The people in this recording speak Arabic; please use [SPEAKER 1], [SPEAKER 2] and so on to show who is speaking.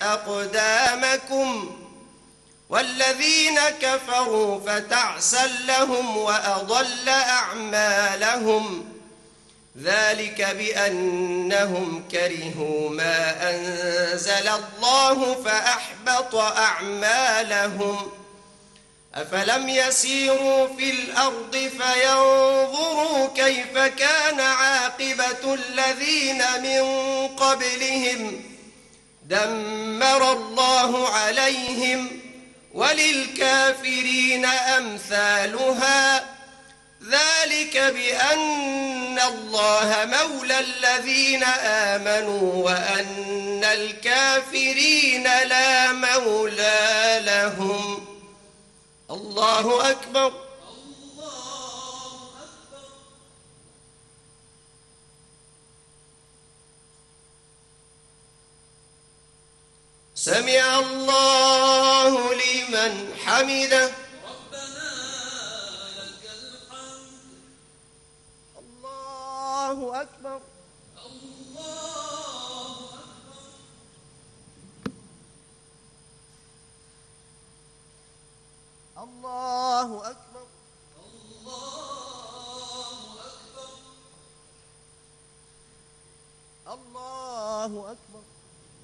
[SPEAKER 1] أقدامكم والذين كفروا فتعسا لهم وأضل أعمالهم ذلك بأنهم كرهوا ما أنزل الله فأحبط أعمالهم أفلم يسيروا في الأرض فينظروا كيف كان عاقبة الذين من قبلهم دمر الله عليهم وللكافرين أمثالها ذلك بأن الله مولى الذين آمنوا وأن الكافرين لا مولى لهم. الله أكبر. سمع الله لمن حمده.
[SPEAKER 2] ربنا لك الحمد.
[SPEAKER 1] الله أكبر. الله أكبر. الله أكبر. الله أكبر.